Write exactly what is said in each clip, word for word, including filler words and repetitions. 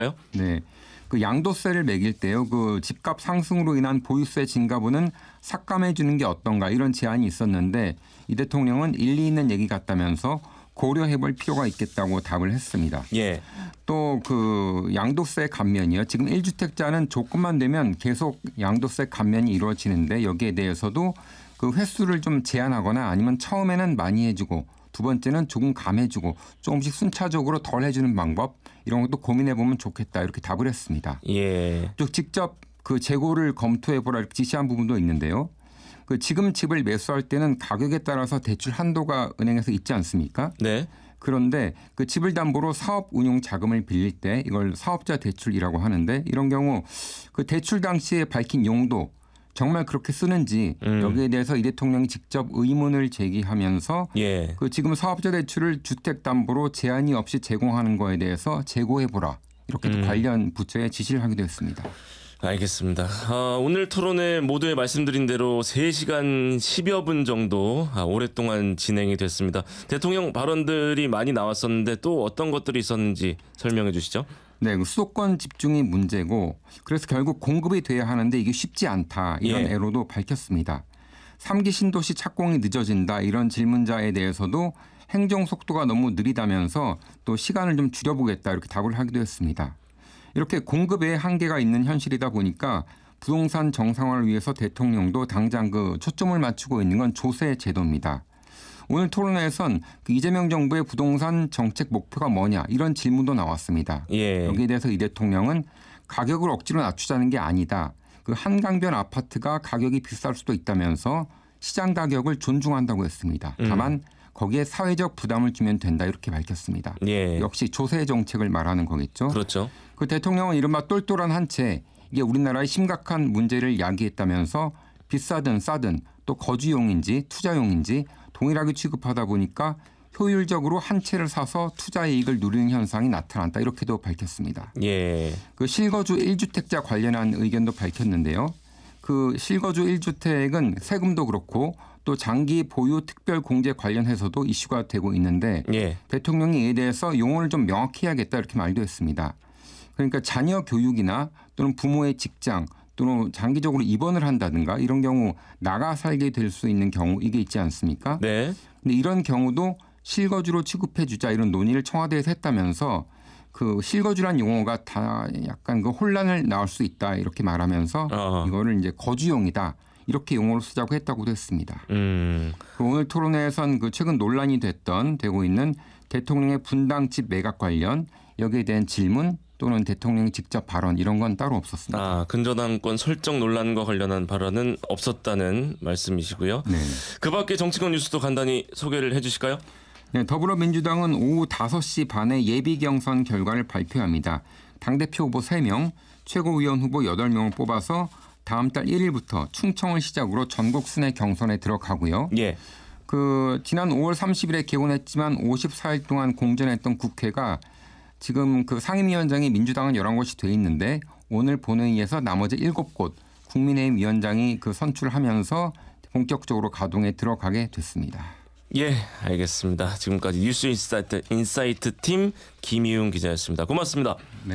네. 그 양도세를 매길 때요. 그 집값 상승으로 인한 보유세 증가분은 삭감해 주는 게 어떤가 이런 제안이 있었는데 이 대통령은 일리 있는 얘기 같다면서 고려해 볼 필요가 있겠다고 답을 했습니다. 예. 또 그 양도세 감면이요. 지금 일 주택자는 조건만 되면 계속 양도세 감면이 이루어지는데 여기에 대해서도 그 횟수를 좀 제한하거나 아니면 처음에는 많이 해주고 두 번째는 조금 감해주고 조금씩 순차적으로 덜 해주는 방법 이런 것도 고민해 보면 좋겠다 이렇게 답을 했습니다. 예. 또 직접 그 재고를 검토해 보라 이렇게 지시한 부분도 있는데요. 그 지금 집을 매수할 때는 가격에 따라서 대출 한도가 은행에서 있지 않습니까? 네. 그런데 그 집을 담보로 사업 운용 자금을 빌릴 때 이걸 사업자 대출이라고 하는데 이런 경우 그 대출 당시에 밝힌 용도 정말 그렇게 쓰는지 음. 여기에 대해서 이 대통령이 직접 의문을 제기하면서 예. 그 지금 사업자 대출을 주택담보로 제한이 없이 제공하는 거에 대해서 재고해보라 이렇게 또 음. 관련 부처에 지시를 하기도 했습니다. 알겠습니다. 아, 오늘 토론회 모두에 말씀드린 대로 세 시간 십여 분 정도 아, 오랫동안 진행이 됐습니다. 대통령 발언들이 많이 나왔었는데 또 어떤 것들이 있었는지 설명해 주시죠. 네, 그 수도권 집중이 문제고 그래서 결국 공급이 돼야 하는데 이게 쉽지 않다 이런 예. 애로도 밝혔습니다. 삼 기 신도시 착공이 늦어진다 이런 질문자에 대해서도 행정 속도가 너무 느리다면서 또 시간을 좀 줄여보겠다 이렇게 답을 하기도 했습니다. 이렇게 공급에 한계가 있는 현실이다 보니까 부동산 정상화를 위해서 대통령도 당장 그 초점을 맞추고 있는 건 조세 제도입니다. 오늘 토론회에선 그 이재명 정부의 부동산 정책 목표가 뭐냐 이런 질문도 나왔습니다. 예. 여기에 대해서 이 대통령은 가격을 억지로 낮추자는 게 아니다. 그 한강변 아파트가 가격이 비쌀 수도 있다면서 시장 가격을 존중한다고 했습니다. 다만 음. 거기에 사회적 부담을 주면 된다 이렇게 밝혔습니다. 예. 역시 조세 정책을 말하는 거겠죠. 그렇죠. 그 대통령은 이른바 똘똘한 한 채 이게 우리나라의 심각한 문제를 야기했다면서 비싸든 싸든 또 거주용인지 투자용인지 동일하게 취급하다 보니까 효율적으로 한 채를 사서 투자 이익을 누리는 현상이 나타났다 이렇게도 밝혔습니다. 예. 그 실거주 일 주택자 관련한 의견도 밝혔는데요. 그 실거주 일 주택은 세금도 그렇고 또 장기 보유 특별 공제 관련해서도 이슈가 되고 있는데 예. 대통령이 이에 대해서 용어를 좀 명확히 해야겠다 이렇게 말도 했습니다. 그러니까 자녀 교육이나 또는 부모의 직장 또는 장기적으로 입원을 한다든가 이런 경우 나가 살게 될 수 있는 경우 이게 있지 않습니까? 네. 근데 이런 경우도 실거주로 취급해 주자 이런 논의를 청와대에서 했다면서 그 실거주란 용어가 다 약간 그 혼란을 낳을 수 있다 이렇게 말하면서 어허. 이거를 이제 거주용이다 이렇게 용어를 쓰자고 했다고도 했습니다. 음. 그 오늘 토론회에선 그 최근 논란이 됐던 되고 있는 대통령의 분당집 매각 관련 여기에 대한 질문 또는 대통령이 직접 발언 이런 건 따로 없었습니다. 아, 근저당권 설정 논란과 관련한 발언은 없었다는 말씀이시고요. 네. 그 밖에 정치권 뉴스도 간단히 소개를 해 주실까요? 네, 더불어민주당은 오후 다섯 시 반에 예비 경선 결과를 발표합니다. 당대표 후보 세 명, 최고위원 후보 여덟 명을 뽑아서 다음 달 일 일부터 충청을 시작으로 전국 순회 경선에 들어가고요. 예. 그 지난 오월 삼십일에 개원했지만 오십사 일 동안 공전했던 국회가 지금 그 상임위원장이 민주당은 열한 곳이 돼 있는데 오늘 본회의에서 나머지 일곱 곳 국민의힘 위원장이 그 선출하면서 본격적으로 가동에 들어가게 됐습니다. 예, 알겠습니다. 지금까지 뉴스 인사이트, 인사이트 팀 김희웅 기자였습니다. 고맙습니다. 네.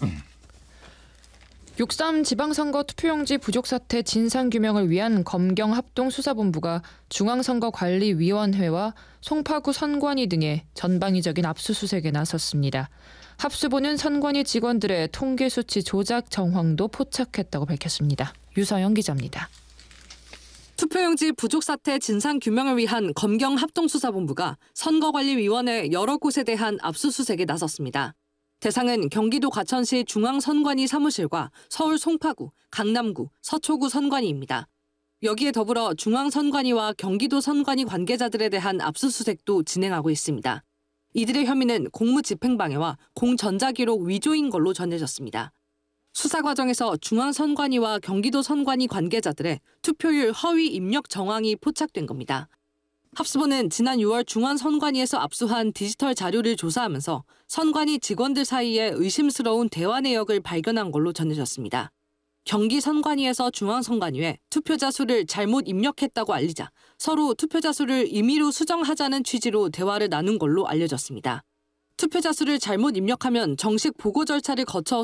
육삼 지방선거 투표용지 부족 사태 진상규명을 위한 검경합동수사본부가 중앙선거관리위원회와 송파구 선관위 등의 전방위적인 압수수색에 나섰습니다. 합수본은 선관위 직원들의 통계 수치 조작 정황도 포착했다고 밝혔습니다. 유서영 기자입니다. 투표용지 부족 사태 진상규명을 위한 검경합동수사본부가 선거관리위원회 여러 곳에 대한 압수수색에 나섰습니다. 대상은 경기도 과천시 중앙선관위 사무실과 서울 송파구, 강남구, 서초구 선관위입니다. 여기에 더불어 중앙선관위와 경기도 선관위 관계자들에 대한 압수수색도 진행하고 있습니다. 이들의 혐의는 공무집행방해와 공전자기록 위조인 걸로 전해졌습니다. 수사 과정에서 중앙선관위와 경기도 선관위 관계자들의 투표율 허위 입력 정황이 포착된 겁니다. 합수본은 지난 유월 중앙선관위에서 압수한 디지털 자료를 조사하면서 선관위 직원들 사이에 의심스러운 대화 내역을 발견한 걸로 전해졌습니다. 경기 선관위에서 중앙선관위에 투표자 수를 잘못 입력했다고 알리자 서로 투표자 수를 임의로 수정하자는 취지로 대화를 나눈 걸로 알려졌습니다. 투표자 수를 잘못 입력하면 정식 보고 절차를 거쳐